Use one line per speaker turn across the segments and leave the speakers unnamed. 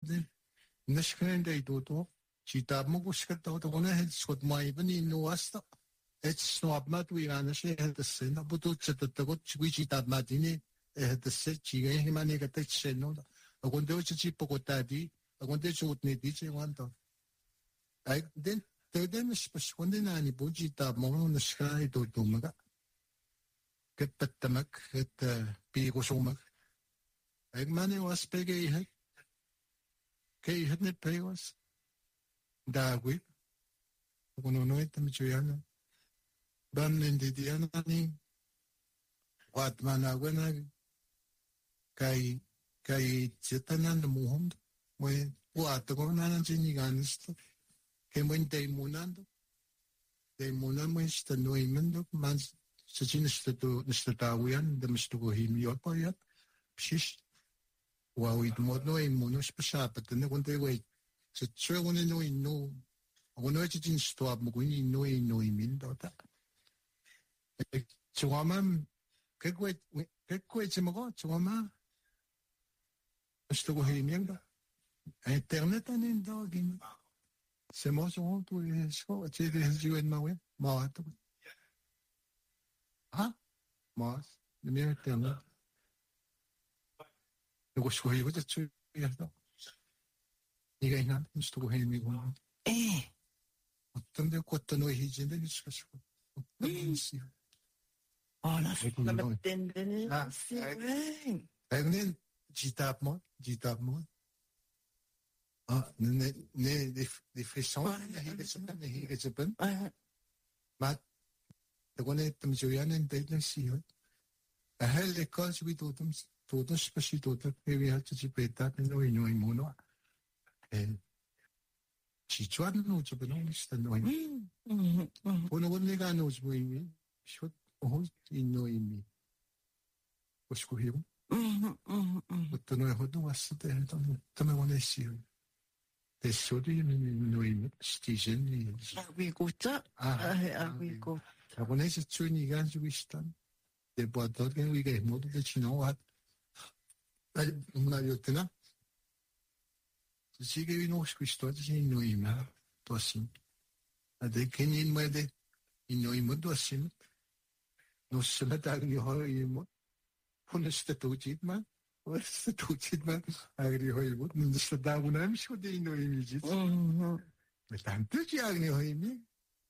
نشكرين ديدوتو جيتاب مقوشكتا وتقولنا هاد سكوت مايبني نواستا هاد سنواب ما تويرانا شي هاد السنة بطو تشتتكوت شوي جيتاب ما ديني هاد السنة جيغي هيماني كتا تشنو أقول دو تشي بقوتادي أقول دو شوتني دي جي وانتا أي دين تودين نشبش وندين آني بو جيتاب مونو نشكرا ديدوتو مغا كت بتمك كت بيغوشومك أي ماني واس بيغي هاي كي هدني بيغوس داغوي وكونو نويت مجويانا بامن ديديانا ني واتمانا ونا كاي تشتانا نموهم واتكونا نجينيغانستو كمين دايموناندو دايمونان ويشتنويمندو مان سجين نشتتاويان دمشتوغو هيميوت بايات بشيش واويد مودنو ايمونوش بشابتن وانتي وي تشوغوني نوي نو 오늘 진짜 아무것도 노이 민도다. 좋아만 그거에 지먹어 좋아만 어떻게 해명다. 인터넷 안에 더긴 세모서 또 해서 제대로 해주면 뭐야? 뭐하고? 아? 뭐? 내 인터넷. 이거 쉬고 이거 저 해서 네가 이나 어떻게 해명고? 어떤 데 꽃도 노이진데 미치겠어.
나 남았던데는 씨왜?
아니 지답모. 네 frissons hier maar gewoon het joyanen deden zie heel de kans wie tot speciaal tot we had je beta no mono 지주하는 노조 변호인시던 노인. 오늘 내가 노조 보이미, 숏, 인노이미. 오시고 해요? 어떤 노예 호도 왔을 때, 어떤 원했어요. 대소리 노이미, 스티즌이.
아위고자? 아위고.
자본에서 주니가 주고 있던, 내 보았던 게 우리가 모두 다 지나와. 나였더나? Sigue no escuchó de no ima to assim. Ade kenin mede no ima do assim. No se meta ni ho ima. Honesta tujitman. Honesta tujitman. Agri ho ima. No se da una misho de no imijit. Tanto ji agni ho imi.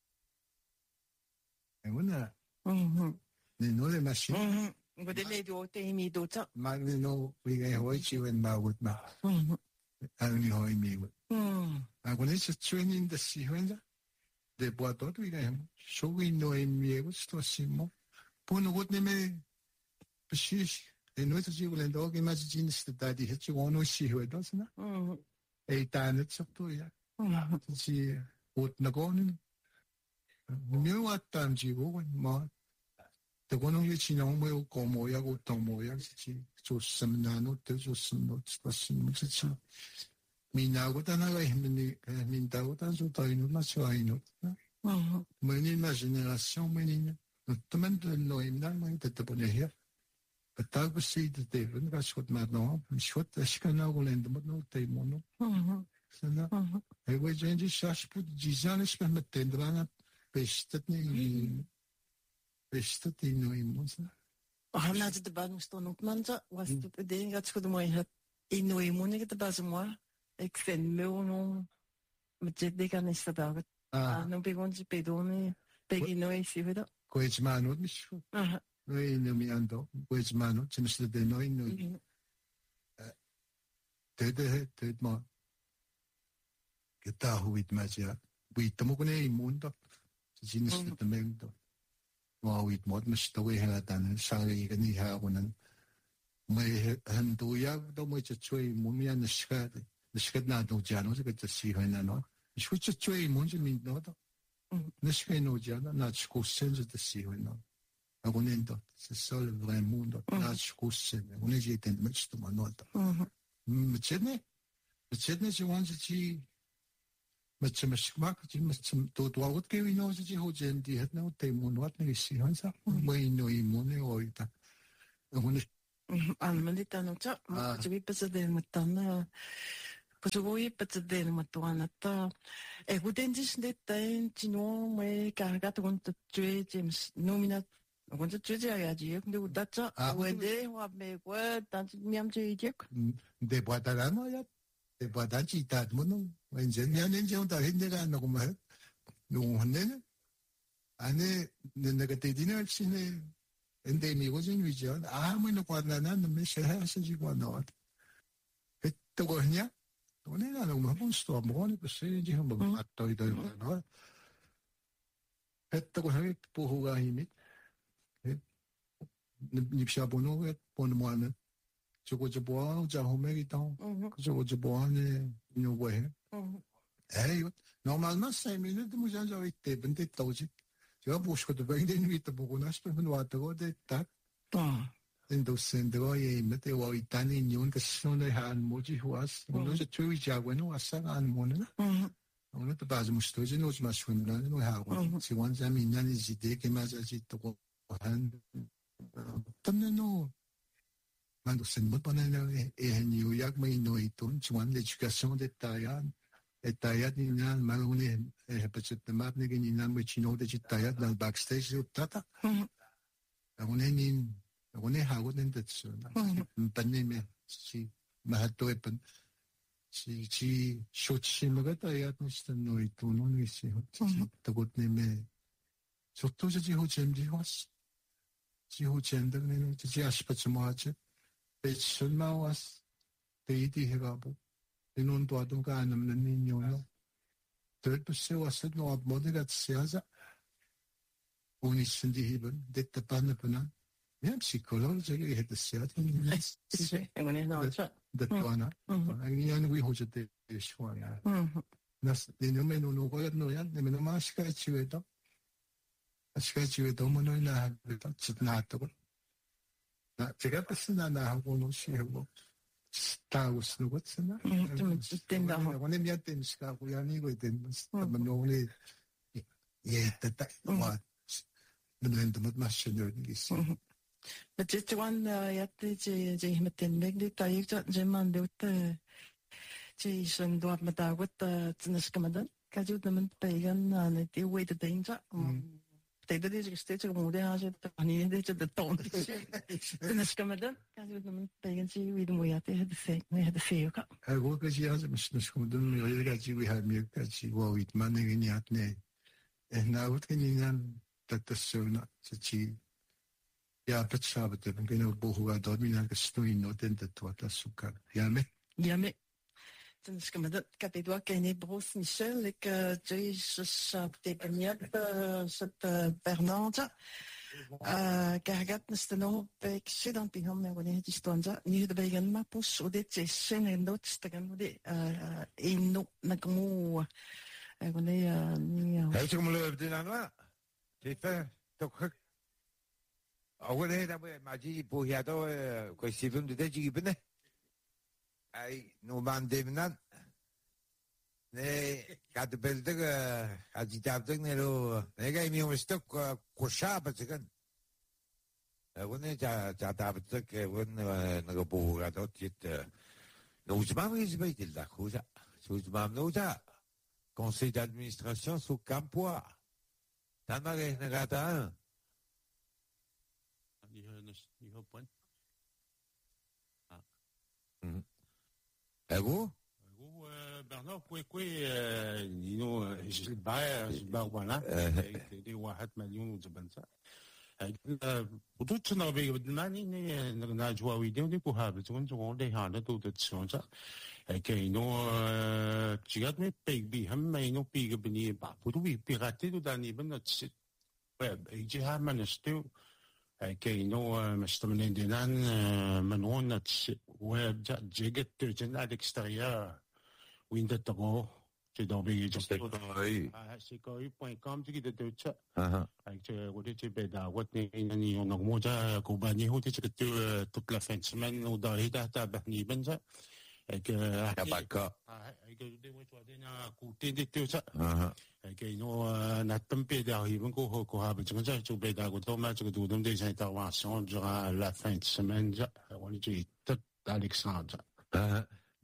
E una. Ne no le mashi.
Ngode do te imi do ta.
Ma no we ga ho chi wen ma gut ma. Agni hoi miwe. Agone se training de sihuenda de boatot wiga shogi no emiego sto simo. Pono gut neme beshish de noite de ulendo que mais de necessidade de retirar no sihuenda sana. E tanet sopto ya. Si ut nagonin. Meu atam jigo ma. De gono ye chino mo como ya go tomo ya si 좋습니다노 때 좋습니다. 좋습니다. 민하고 다나가 힘니 민다고 단수 더이는 마셔이노. 뭐니 마지네라션 뭐니 또만도 노임나 뭐 됐다 보내야. 그다고 시드 데븐 가시고 마노 미쇼트 시간하고 랜드 뭐 때모노. 그래서 에고 이제 샤스푸 지자는 시간 때드라나 베스트니 노임모스.
Laat de baan staan op manja was het ding dat goed mooi het in nooit moeilijk te bazen maar ik vind me no met dit ding aan is dat no begon te pedone pegi nooit zie we dat
koetsmano misho no mi ando koetsmano tenminste de nooit dit maar geta hoe het met ja wie te mogen in mundo zien is het mendo 와윗 못 무시도에 해놨다는 상의가 니하고는 뭐 한도야도 뭐 저초에 몸이 안 시가 나도지 않아 그 시회나노 쇼초에 뭔지 민도도 시가 노지않아 나 치고 센즈도 시회나 하고는도 c'est vrai monde 나 치고 센 오늘 이제 된 것도 많았다 무체네 지원지 마침 막 지금 또 도와고 깨위노지 호젠디 했나 때문 왔네 시한사 뭐 이노이 뭐네 어이다 오늘
알면이다는 저 저기 빠져들 못하나 Kusugoyi patsadena matuanata. Egudentis netain tino me cargato con tue James nominat con tue jaji de udacha wede wa me kwa tant miam chejek.
De boatarano ya de boatachi tat mono. Wenjen ya nenje unta hindega no kuma. No honne. Ane 내가 대디는 신의 엔데미고 진위죠. 아무나 관나는 메시아 하시고 나와. 그때고 그냥 오늘은 너무 한번 스토어 먹으니 벌써지 한번 갔다 이더라고요. 했다고 하니 보호가 힘이 닙샤보노 보노만은 저거 저 보아 자 호메기 당 저거 저 보아네 요거해. 에이 normalement 5 minutes mo já já itte bende tauji. 제가 보시고도 굉장히 위에 보고 나시면 왔다고 됐다. 근데 센터에 밑에 와 있다니 뉴언가 신호를 한 뭐지 후았어. 오늘 저 조이자고는 왔어가 안 모는. 오늘 또 바지 무시도지 놓지 마시고는 하고 지원자미 있냐니 지대게 맞아지 또 한 땀내노 만도 센못 보내는 애 뉴욕 메이노이 돈 지원 에듀케이션 됐다야. Etayat ninan malune hepacet map nege ninan we chino de chitayat dal backstage utata. Agone hago den tetsu. Paneme si mahato epan si shochi magatayat nistan no ituno nisi tagot neme. Sotto ji ho jemji was. Ji ho jemdag nene ji ashpach moache. Pechun ma was. Teidi hegabo. non doado ka anam na ninyo no. Third to say was it no abode that says unis hindi hiban detta pana pana. Yan psychology had the set in
this.
That one. Ang yan we hoja de shwana. Nas dinyo no ko no yan ne no maska chiweto. Aska chiweto mo no na hagta chitna to. Na 제가 봤으나 나 하고 no 시하고. Taus no what's na? When me atem ska ku ya ni go den no ne ye tata what the mat mashinor gis.
But it's one yatte je himten meg de tayik je man de je shen do mata wat tnas kamadan ka ju de man pagan na ne de we de danger. Teder is steeds een moeder aan zit, dan niet dat je de toon is. En als ik me dan, kan je dan tegen je wie de moeite heeft de veel.
Ook als je als misschien doen, je gaat je weer meer dat je wel iets mannen in je had nee. En nou het kan je dan dat is zo dat je ja het sabat dan kun je boven dat min aan gestoen not en dat wat dat zoeken. Ja me.
Dan is ik me dat ik heb het geen broers Michel ik dus betekent het Bernard Gargat nog ik zit dan bij hem wanneer het is dan nu de begin maar pas hoe dit is zijn en dat is dan hoe dit in nog met moe wanneer
niet heb je hem leuk doen aan wat toch awal dat we maar die boeien dat kwestie van de dat je bent Ai no mandemnan ne kad belдэг ажидавдаг нэрөө нэгэ юм өстөк кушаба згэн өгнө жадавдаг нэг буугаад отит нуужмам избэйдэл да хужа сужмам нуужа conseil d'administration sous Campois танагэ нэгата ni hoppan Ego
Bernard Pouekwe you know voilà دي 1 مليون وزبنسا وتوتنا بيبدماني نجوا ويديو دي كوهاب تكون تكون دي هذا تو تشونجا كاينو تشيغات مي بي هم ماينو بي بني با بودو بي بيغاتي دو داني بنت ويب يجي ها منستو كاينو مستمنين دينان منون ويب جيجت ترجن على الاكستريور وين تتقو تدو بي جستو سيكوي.com تيجي تتوتشا ودي بدا واتني اني نغموجا كوباني هو تيجي toute la fin de semaine وداري تحت بحني بنجا
Tabaka.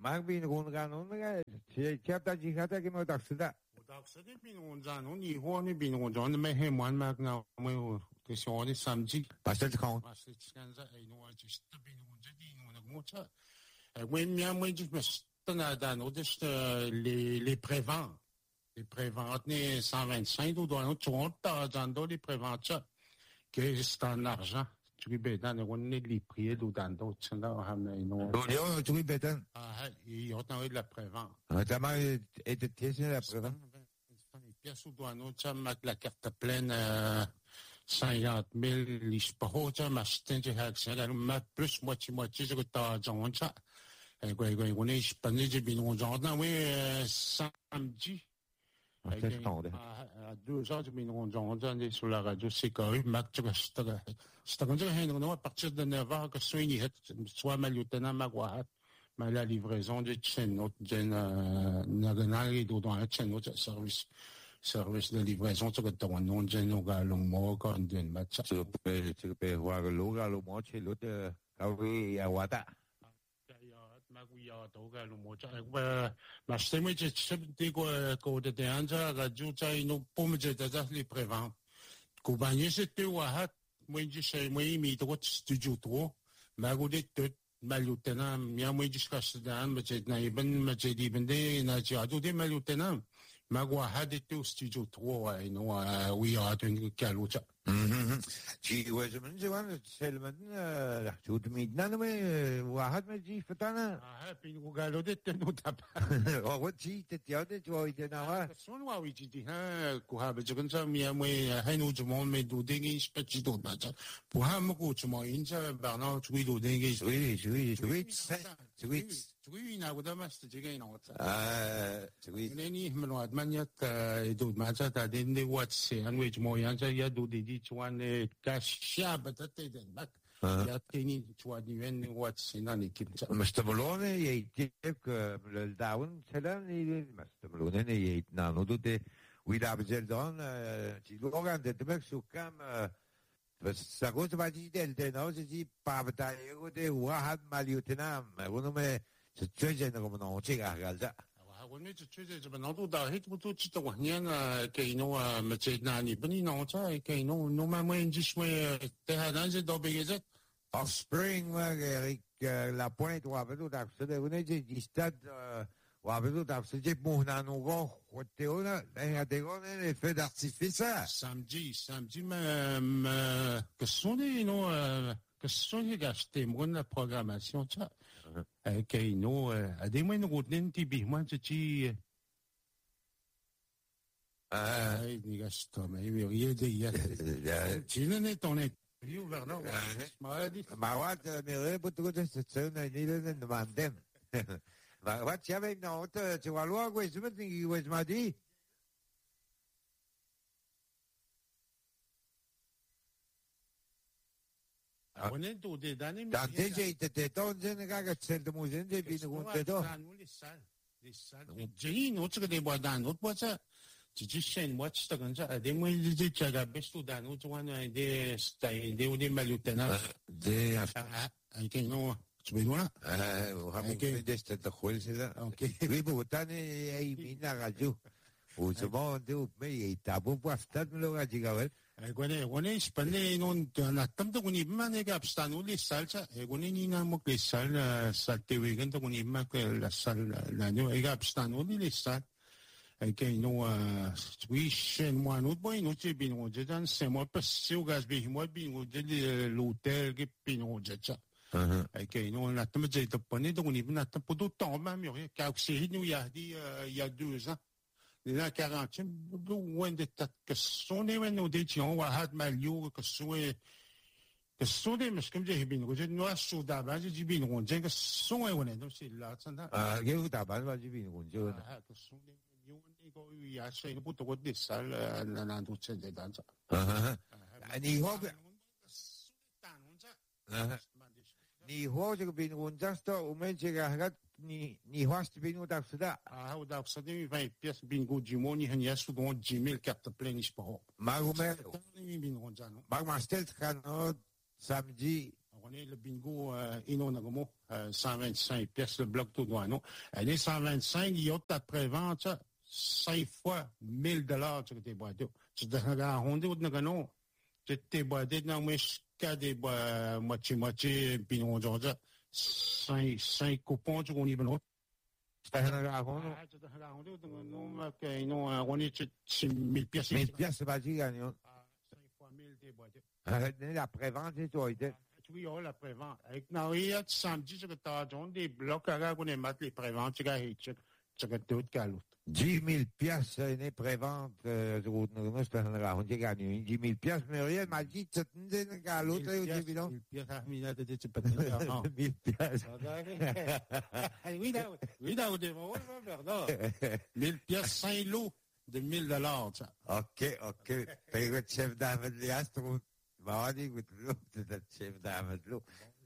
mag bin rungan chapta jihata ki mo taksida
daksa데 비노온자노 니호니 비노온자노 메헤만 막나 뭐 그시오니 삼지
pastel kan
마스 치간자 이노와 지스트 비노온자 디노나 모차 웬미야 뭐지 스타나다 노데스 les prévents les préventes 125 ou doit on dans les préventes que c'est en argent tu bédan on les prix do dans tsanda hamna ino
yo tu bédan
il y a de la prévente
tama était testé la prévente
pièces douane la carte pleine 50 000 l'ispaho ma stinge haxel plus moitié je ta joncha on est pas né bien on jardin oui samedi à 2 heures bien on jardin sur la radio c'est correct mac tu c'est comme ça à partir de 9 heures que soit malutena magwahat mais la livraison de chaîne naganali do dans la chaîne service de livraison这个台湾农dân那个农贸跟人嘛
这个被话个路个农贸去路的高位呀话的
嘛个呀都个农贸这个嘛是没这这个个的这样子个就在农部门这在里 prévent 古巴也是对我还没就是没米的我就就多嘛个的malutena mia mo discussion ma je na ibn ma je di bende na je adu de malutena magwa haditu studio 3 no we are doing kalucha
جي وزمن زمان سلمان جود ميدنا واحد ما جي فتانا
بين قالوا ده تنو تبع
هو جي تتياد جوي دنا
سون واوي جي دي ها كوها بجكن سامي مي هينو جمون مي دو دينغي سبتشي دو باجا بوها مكو جمو انجا برنا جوي دو دينغي جوي 나보다 마스터 지게 나왔다 저기 내니 힘을 만약 이도 맞아 다 된데 watch 한외 모양자 야도 되지 좋아네 가샤바다 때된 막 야테니 좋아니 웬 watch 나니 기자
مستملون يجيك الداون سلام مستملون يتنانودو دي ويدا بجلدون جيلوغان دمك سوكام بس ساقوت باجي دلتنا وجي بابتا يقول واحد مليوتنا ونومه 최저는 거면 어찌가 갈자.
오늘 최저는 나도 다 해도 진짜 완전히 개인화 맞지나니 분이 나오자 개인화 노마면 지스메 대하단지 더 비게자
offspring 와게 la pointe 와베도 답스데 오늘지 이스타드 와베도 답스지 모나노고 호텔나 내가 되고는 effet d'artifice
samedi que sont des non que sont les acheter mon la programmation ça que no a des moyens de ti bi moi ci ni gasto mais il y a des tu ne ton io verno
ma guarda mi reputo che c'è una idea di mandem ma ci aveva no ci va luogo questo mi vuoi smadi Tante gente te tonzen kaga tsel mo zende bin gunte do.
Jino tsga de bodan ot boza. Ji shen watch ta ganja de mo ji chaga bestu dan ot wana de stai de odi malutena.
De
ai ke no tsbeluna.
Ha mo de sta de khol sida. Okay. Vi botane ai mina gaju. O zmo de me tabu baftat lo gaji gavel.
에고네 스판네 논 나탐도 군이 입만 내가 abstan uli salsa 에고네 니나 뭐 살 살테웨겐도 군이 입만 그살 나뇨 에가 abstan uli sal 에게 노 위신 모노 보이 노치 비노 제단 세모 빠시오 가스비 모 비노 제 l'hôtel 게 비노 제차 에게 노 나탐 제도 번에도 군이 입만 나탐 포도 tomam yo kaukse nous il y a 2 ans la quarantaine loin de ta que sont les nous détions واحد مليون que sont des mais comme j'ai bien que nous sous d'abord j'ai bien on dit que sont on est donc c'est là ça
que d'abord va j'ai bien on dit
que sont des millions il y a c'est pour tout des salles là dans tout c'est dans ça
ni ho ni ho je bien on just au moins j'ai ni host binu dafsda
o dafsda mi vai pies bingo jimoni han yasu gon jimil carte plein ispo
magume
ni bin gonjano
mag mastel kan samedi
On est le bingo, Inonagamo, 125 pièces le bloc tout droit, non? Elle est 125, il y a ta prévente, 5 fois $1,000 sur tes boîtes. Tu te rends ou non? Tu t'es boîtes dans mes cas des boîtes moitié, puis on dit 5 coupons, tu connais pas. Tu te rends non, on est 1000 pièces.
1000 pièces, c'est pas dit, gagnant.
5 fois 1000 tes boîtes.
La prévente, c'est toi,
oui, la prévente. Avec Maria, samedi, je te des blocs, à on est les préventes, tu as tout calot.
10 000 pièces, une prévente, nous, c'est un on dit gagné 10 000 pièces, mais rien m'a dit, c'est une calot, c'est évident.
1000 pièces, tu peux
1000 pièces.
Oui, là, pardon. 1000 pièces, 5 lots de $1,000, ça.
OK. Paye le chef David Liastro. ما هذه قلت له الشيف دعمت له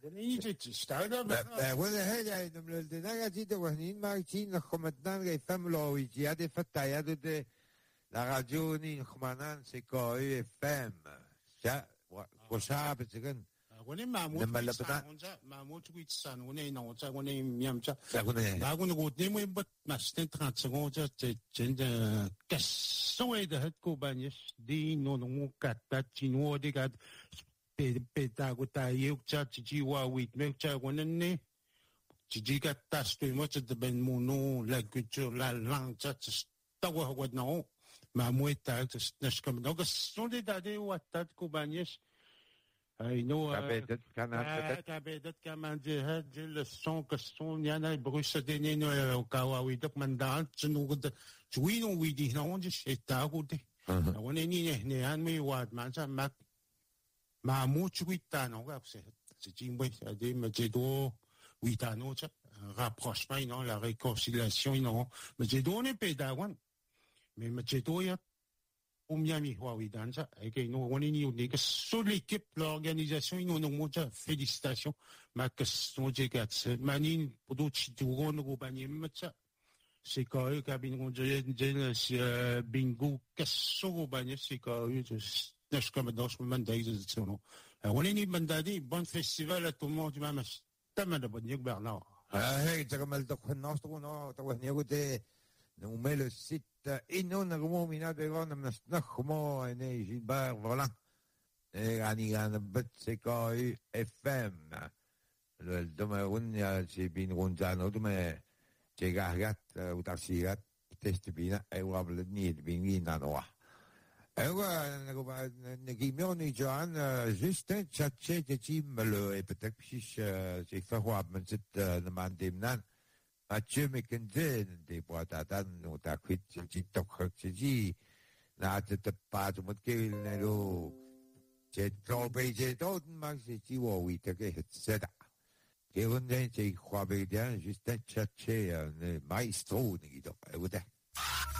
وانا هاي من الدنيا جيت وهنين ما يجين خمتنا يفهم لو يجي هذه فتايا دو la radio ni khmanan c'est KU FM ça وشعب تكن
وني معمول تويت سان وني نو تا وني ميامتا لا وني غوتني مو بت ماستن 30 secondes جند كسوي ده هتكو بانيش دي نو كاتا تشينو دي كات بيتا غوتا يوكتا تشي واويت ميكتا ونني تشي كاتا ستوي تبن مونو لا كولتور لا لانغ تستوى هو نو معمول تا نشكم دونك سون دي دادي واتات كوبانيش كابيدت كمان جهاد الصون كالصون يعني بروسة دينين وكاواوي دوك من دان تنوغد شوينو ويدي هنا وندي شيتاغو دي ونيني هنا هنمي واد معناتها ما موت ويتانو غابسي تجيموي دي مجدو ويتانو تشا rapprochement non la réconciliation non مجدو ني بيداوان mais مجدو يا Miami Huawei danza et que nous on est ni que sur l'équipe l'organisation ils nous montrent félicitations ma que son G4 manin pour d'autres tourons nous bagner matcha c'est quand eux cabine on dit bingo que sur bagner c'est quand eux je comme dans ce moment d'exposition on est ni bandadi bon festival à tout le monde même tellement de bonne Bernard
hey tu comme le docteur nostro no tu vois ni écouter nous met le site Inonagamo minadevon nasnachmo ene Gilbert Volant يعني كان بتسكاي FM الدوما يا سيبين غونجانو دوما جيغاغات وتفسيرات تستبينا ايوا بلدني بيني نانوا ايوا نجيموني جان جوستن تشاتشي تيملو اي بتكشيش سي فهواب من ست نمانديمنان Mathieu McKenzie des boîtes à dan ou ta quit ci tocca ci na te pa tu mot che nero c'è troppo c'è tot ma ci vuoi te che seda che onde c'è qua vediamo giusto c'è maestro di dopo